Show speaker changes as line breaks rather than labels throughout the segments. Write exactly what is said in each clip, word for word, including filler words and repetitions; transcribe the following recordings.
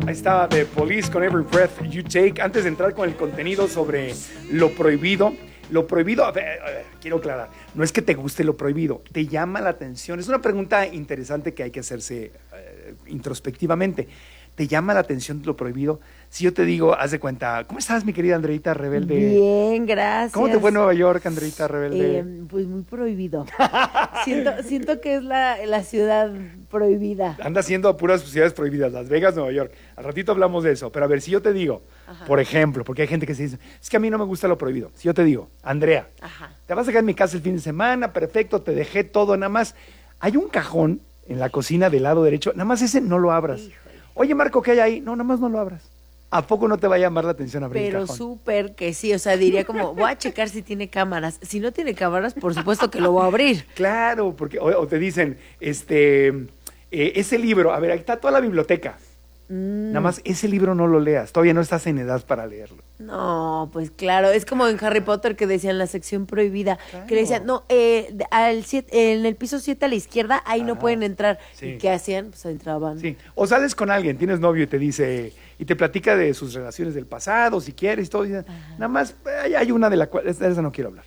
Ahí está The Police con Every Breath You Take. Antes de entrar con el contenido sobre lo prohibido, lo prohibido, a ver, a ver, quiero aclarar, no es que te guste lo prohibido, te llama la atención. Es una pregunta interesante que hay que hacerse eh, introspectivamente. ¿Te llama la atención lo prohibido? Si yo te digo, haz de cuenta, ¿cómo estás, mi querida Andreita Rebelde?
Bien, gracias.
¿Cómo te fue en Nueva York, Andreita Rebelde?
Eh, pues muy prohibido. siento, siento que es la, la ciudad prohibida.
Anda haciendo puras ciudades prohibidas, Las Vegas, Nueva York. Al ratito hablamos de eso, pero a ver, si yo te digo, Ajá. por ejemplo, porque hay gente que se dice, es que a mí no me gusta lo prohibido. Si yo te digo, Andrea, Ajá. te vas a quedar en mi casa el fin de semana, perfecto, te dejé todo, nada más. Hay un cajón en la cocina del lado derecho, nada más ese no lo abras. Híjole. Oye, Marco, ¿qué hay ahí? No, nada más no lo abras. ¿A poco no te va a llamar la atención abrir
Pero
el cajón? Pero
súper que sí, o sea, diría como, voy a checar si tiene cámaras. Si no tiene cámaras, por supuesto que lo voy a abrir.
Claro, porque o, o te dicen, este, eh, ese libro, a ver, ahí está toda la biblioteca. Mm. Nada más ese libro no lo leas, todavía no estás en edad para leerlo.
No, pues claro, es como en Harry Potter que decían la sección prohibida, claro. que le decían, no, eh, al siete, en el piso siete a la izquierda, ahí ah, no pueden entrar. Sí. ¿Y qué hacían? Pues entraban.
Sí, o sales con alguien, tienes novio y te dice, y te platica de sus relaciones del pasado, si quieres, todo, y dice, nada más, hay, hay una de la cual, de esa no quiero hablar.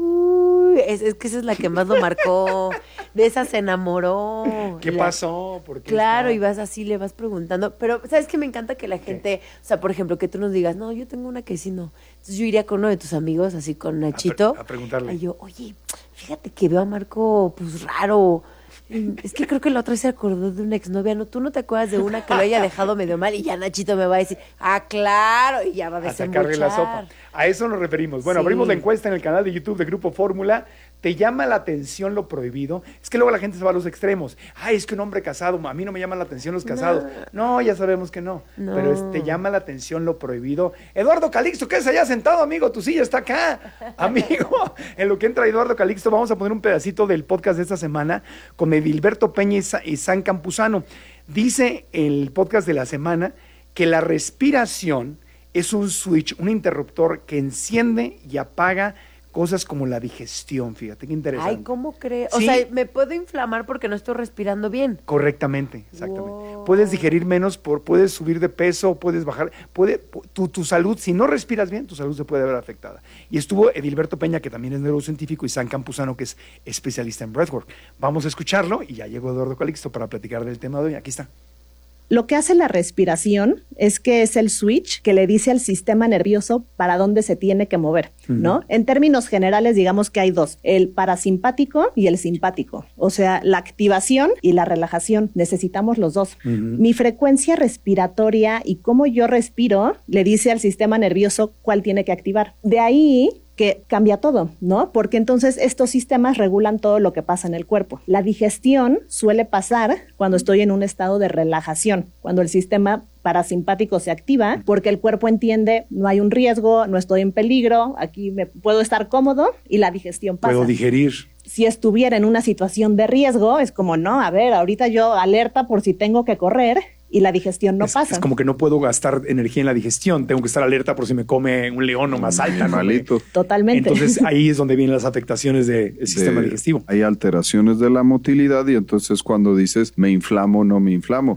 Uy, es, es que esa es la que más lo marcó, de esa se enamoró.
¿Qué
la,
pasó? ¿Por qué
claro,
está?
Y vas así, le vas preguntando, pero ¿sabes qué? Me encanta que la gente, ¿Qué? o sea, por ejemplo, que tú nos digas, no, yo tengo una que sí no. Entonces yo iría con uno de tus amigos, así con Nachito.
A, pre- a preguntarle.
Y yo, oye, fíjate que veo a Marco, pues raro. Es que creo que la otra vez se acordó de una exnovia, ¿no? Tú no te acuerdas de una que lo haya dejado medio mal y ya Nachito me va a decir, ah, claro, y ya va a desembuchar.
A sacarle la sopa. A eso nos referimos. Bueno,
sí.
abrimos la encuesta en el canal de YouTube de Grupo Fórmula. ¿Te llama la atención lo prohibido? Es que luego la gente se va a los extremos. Ay, es que un hombre casado, a mí no me llaman la atención los casados. No, no ya sabemos que no. no. Pero es, ¿te llama la atención lo prohibido? Eduardo Calixto, ¿qué es allá sentado, amigo? Tu silla está acá. Amigo, en lo que entra Eduardo Calixto, vamos a poner un pedacito del podcast de esta semana con Edilberto Peña y, Sa- y San Campuzano. Dice el podcast de la semana que la respiración es un switch, un interruptor que enciende y apaga cosas como la digestión, fíjate qué interesante.
Ay, ¿cómo crees? O
¿Sí?
sea, me puedo inflamar porque no estoy respirando bien.
Correctamente, exactamente.
Wow.
Puedes digerir menos, por, puedes subir de peso, puedes bajar, puede, tu, tu salud, si no respiras bien, tu salud se puede ver afectada. Y estuvo Edilberto Peña, que también es neurocientífico, y San Campuzano, que es especialista en breathwork. Vamos a escucharlo y ya llegó Eduardo Calixto para platicar del tema de hoy. Aquí está.
Lo que hace la respiración es que es el switch que le dice al sistema nervioso para dónde se tiene que mover, ¿no? Uh-huh. En términos generales, digamos que hay dos, el parasimpático y el simpático. O sea, la activación y la relajación. Necesitamos los dos. Uh-huh. Mi frecuencia respiratoria y cómo yo respiro le dice al sistema nervioso cuál tiene que activar. De ahí que cambia todo, ¿no? Porque entonces estos sistemas regulan todo lo que pasa en el cuerpo. La digestión suele pasar cuando estoy en un estado de relajación, cuando el sistema parasimpático se activa, porque el cuerpo entiende, no hay un riesgo, no estoy en peligro, aquí me puedo estar cómodo y la digestión pasa.
Puedo digerir.
Si estuviera en una situación de riesgo, es como, no, a ver, ahorita yo alerta por si tengo que correr, y la digestión no
es,
pasa.
Es como que no puedo gastar energía en la digestión, tengo que estar alerta por si me come un león o más alta, ¿no?
Totalmente.
Entonces ahí es donde vienen las afectaciones del de sistema
de,
digestivo.
Hay alteraciones de la motilidad y entonces cuando dices me inflamo, no me inflamo.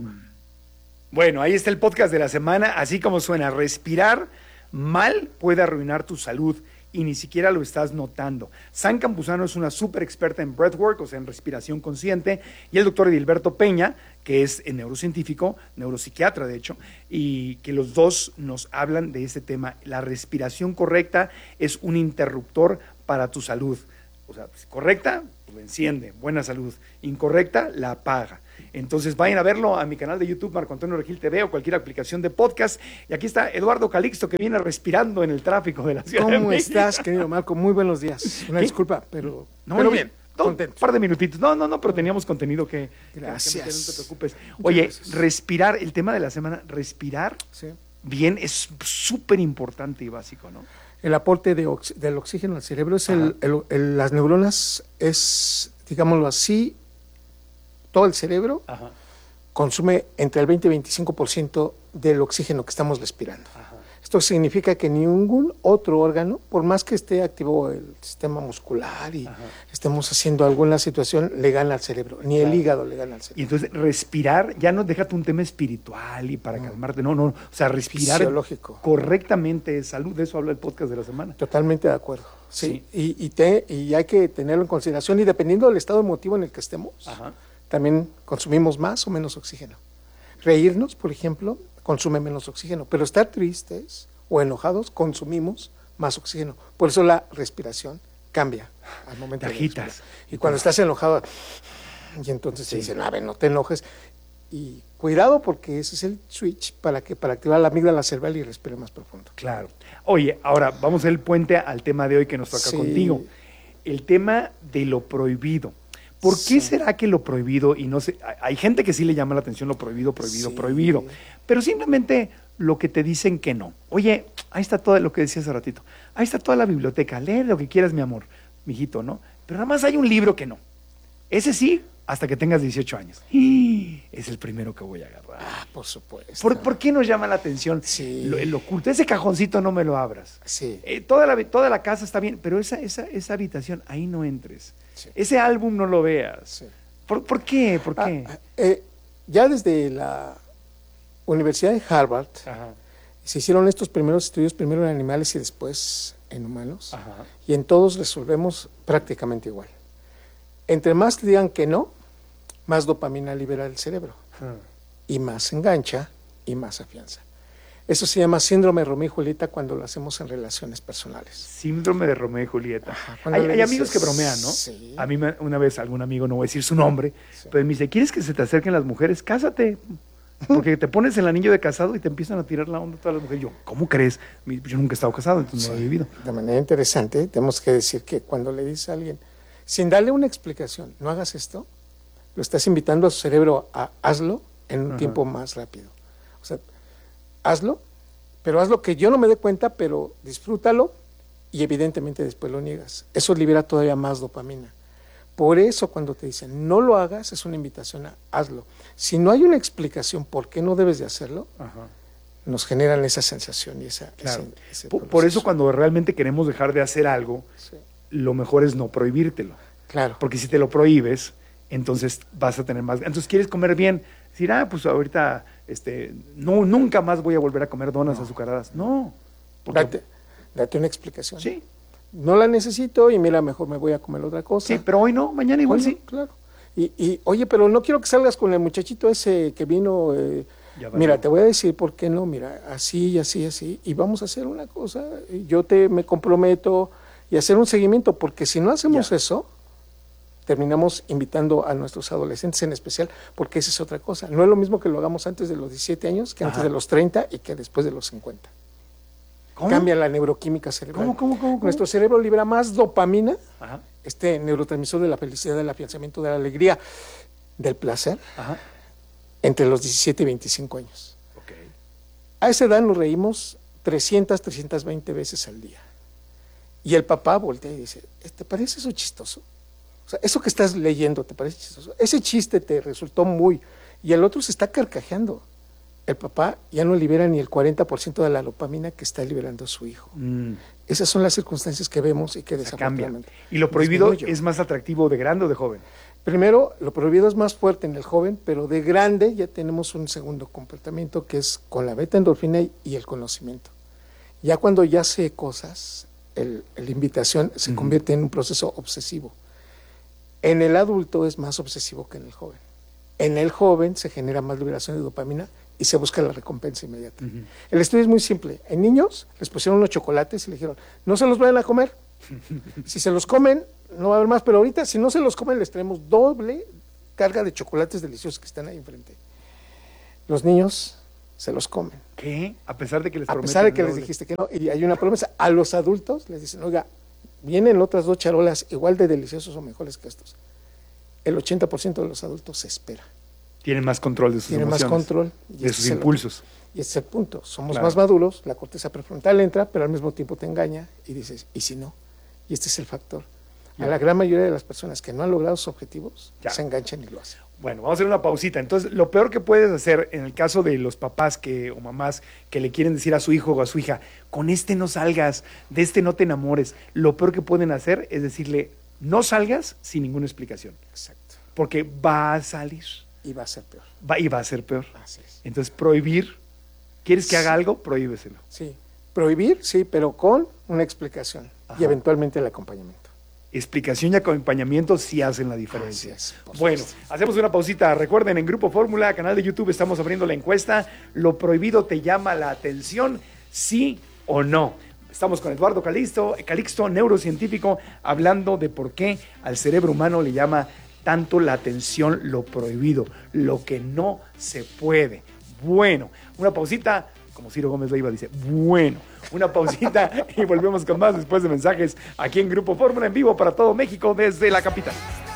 Bueno, ahí está el podcast de la semana, así como suena, respirar mal puede arruinar tu salud y ni siquiera lo estás notando. San Campuzano es una súper experta en breathwork, o sea, en respiración consciente, y el doctor Edilberto Peña, que es neurocientífico, neuropsiquiatra de hecho, y que los dos nos hablan de ese tema. La respiración correcta es un interruptor para tu salud. O sea, correcta, pues lo enciende, buena salud. Incorrecta, la apaga. Entonces vayan a verlo a mi canal de YouTube, Marco Antonio Regil T V, o cualquier aplicación de podcast. Y aquí está Eduardo Calixto, que viene respirando en el tráfico de la ciudad.
¿Cómo estás, querido Marco? Muy buenos días. Una ¿Qué? disculpa, pero,
no,
pero
oye,
bien.
No, un par de minutitos. No, no, no, pero teníamos contenido que...
Gracias.
Que, que no te preocupes. Oye, gracias. Respirar, el tema de la semana, respirar sí. bien es súper importante y básico, ¿no?
El aporte de ox- del oxígeno al cerebro es el, el, el, las neuronas, es, digámoslo así, todo el cerebro Ajá. consume entre el veinte y veinticinco por ciento del oxígeno que estamos respirando. Ajá. Esto significa que ningún otro órgano, por más que esté activo el sistema muscular y Ajá. estemos haciendo alguna situación, le gana al cerebro, ni claro. el hígado le gana al cerebro.
Y entonces respirar, ya no déjate un tema espiritual y para no. calmarte, no, no, o sea, respirar
fisiológico.
Correctamente es salud, de eso habla el podcast de la semana.
Totalmente de acuerdo, sí, sí. Y, y, te, y hay que tenerlo en consideración y dependiendo del estado emotivo en el que estemos, Ajá. también consumimos más o menos oxígeno. Reírnos, por ejemplo, consume menos oxígeno, pero estar tristes o enojados consumimos más oxígeno. Por eso la respiración cambia al momento
te
de
agitas.
respirar. Y cuando estás enojado, y entonces sí. te dicen, a ver, no te enojes. Y cuidado porque ese es el switch para que para activar la amígdala cerebral y respire más profundo.
Claro. Oye, ahora vamos a hacer el puente al tema de hoy que nos toca sí. contigo. El tema de lo prohibido. ¿Por qué sí. será que lo prohibido y no sé? Hay gente que sí le llama la atención lo prohibido, prohibido, sí. prohibido, pero simplemente lo que te dicen que no. Oye, ahí está todo lo que decía hace ratito. Ahí está toda la biblioteca. Lee lo que quieras, mi amor, mijito, ¿no? Pero nada más hay un libro que no. Ese sí, hasta que tengas dieciocho años. Es el primero que voy a agarrar.
Ah, por supuesto.
¿Por, ¿por qué nos llama la atención
sí.
lo, el oculto? Ese cajoncito no me lo abras.
Sí.
Eh, toda, la, toda la casa está bien, pero esa, esa, esa habitación, ahí no entres. Sí. Ese álbum no lo veas. Sí. ¿Por, ¿Por qué? ¿Por qué?
Ah, eh, ya desde la Universidad de Harvard Ajá. se hicieron estos primeros estudios, primero en animales y después en humanos, Ajá. y en todos resolvemos prácticamente igual. Entre más te digan que no, más dopamina libera el cerebro, Ajá. y más engancha y más afianza. Eso se llama síndrome de Romeo y Julieta cuando lo hacemos en relaciones personales.
Síndrome de Romeo y Julieta. Ajá, hay hay dices, amigos que bromean, ¿no?
Sí.
A mí me, una vez algún amigo, no voy a decir su nombre, sí. pero me dice, ¿quieres que se te acerquen las mujeres? Cásate. Porque te pones el anillo de casado y te empiezan a tirar la onda todas las mujeres. Yo, ¿cómo crees? Yo nunca he estado casado, entonces sí. no lo he vivido.
De manera interesante, tenemos que decir que cuando le dices a alguien, sin darle una explicación, no hagas esto, lo estás invitando a su cerebro a hazlo en un Ajá. tiempo más rápido. O sea, hazlo, pero hazlo que yo no me dé cuenta, pero disfrútalo y evidentemente después lo niegas. Eso libera todavía más dopamina. Por eso cuando te dicen no lo hagas, es una invitación a hazlo. Si no hay una explicación por qué no debes de hacerlo, Ajá. nos generan esa sensación y esa...
Claro.
ese, ese
por, por eso cuando realmente queremos dejar de hacer algo, sí. lo mejor es no prohibírtelo.
Claro.
Porque si te lo prohíbes, entonces vas a tener más... Entonces quieres comer bien, decir, ah, pues ahorita este, no, nunca más voy a volver a comer donas no. azucaradas. No. Porque...
Date, date una explicación.
Sí.
No la necesito y mira, mejor me voy a comer otra cosa.
Sí, pero hoy no, mañana igual
hoy
sí.
No, claro. Y, y, oye, pero no quiero que salgas con el muchachito ese que vino. Eh, mira, te voy a decir por qué no, mira, así, así, así. Y vamos a hacer una cosa. Yo te me comprometo y hacer un seguimiento, porque si no hacemos ya. eso, terminamos invitando a nuestros adolescentes en especial, porque esa es otra cosa. No es lo mismo que lo hagamos antes de los diecisiete años, que Ajá. antes de los treinta y que después de los cincuenta. ¿Cómo? Cambia la neuroquímica cerebral.
¿Cómo, cómo, cómo, cómo?
Nuestro cerebro libera más dopamina, Ajá. este neurotransmisor de la felicidad, del afianzamiento, de la alegría, del placer, Ajá. entre los diecisiete y veinticinco años.
Okay.
A esa edad nos reímos trescientas, trescientas veinte veces al día. Y el papá voltea y dice, ¿te parece eso chistoso? O sea, eso que estás leyendo, ¿te parece chistoso? Ese chiste te resultó muy... Y el otro se está carcajeando. El papá ya no libera ni el cuarenta por ciento de la dopamina que está liberando su hijo. Mm. Esas son las circunstancias que vemos y que desafortunadamente
cambian. ¿Y lo prohibido es más atractivo de grande o de joven?
Primero, lo prohibido es más fuerte en el joven, pero de grande ya tenemos un segundo comportamiento que es con la beta endorfina y el conocimiento. Ya cuando ya sé cosas, el, la invitación se mm. convierte en un proceso obsesivo. En el adulto es más obsesivo que en el joven. En el joven se genera más liberación de dopamina y se busca la recompensa inmediata. Uh-huh. El estudio es muy simple. En niños les pusieron unos chocolates y le dijeron, no se los vayan a comer. Si se los comen, no va a haber más, pero ahorita si no se los comen les traemos doble carga de chocolates deliciosos que están ahí enfrente. Los niños se los comen.
¿Qué? A pesar de que les
A pesar de que les dijiste que no. Y hay una promesa. A los adultos les dicen, oiga, vienen otras dos charolas igual de deliciosos o mejores que estos. El ochenta por ciento de los adultos se espera.
Tienen más control de sus
Tienen
emociones.
más control.
Y de sus impulsos.
Y ese es el punto. Somos
claro.
más maduros, la corteza prefrontal entra, pero al mismo tiempo te engaña y dices, ¿y si no? Y este es el factor. Ya. A la gran mayoría de las personas que no han logrado sus objetivos, ya. se enganchan y lo hacen.
Bueno, vamos a hacer una pausita. Entonces, lo peor que puedes hacer en el caso de los papás que, o mamás que le quieren decir a su hijo o a su hija, con este no salgas, de este no te enamores, lo peor que pueden hacer es decirle, no salgas sin ninguna explicación.
Exacto.
Porque va a salir.
Y va a ser peor.
Va, y va a ser peor.
Así es.
Entonces, prohibir. ¿Quieres que
Sí.
haga algo? Prohíbeselo.
Sí. Prohibir, sí, pero con una explicación.
Ajá.
Y eventualmente el acompañamiento.
Explicación y acompañamiento sí hacen la diferencia.
Así es, por
Bueno,
supuesto.
hacemos una pausita. Recuerden, en Grupo Fórmula, canal de YouTube, estamos abriendo la encuesta. ¿Lo prohibido te llama la atención? ¿Sí o no? Estamos con Eduardo Calixto, Calixto, neurocientífico, hablando de por qué al cerebro humano le llama tanto la atención lo prohibido, lo que no se puede. Bueno, una pausita. Como Ciro Gómez Leiva dice, bueno, una pausita y volvemos con más después de mensajes aquí en Grupo Fórmula en vivo para todo México desde la capital.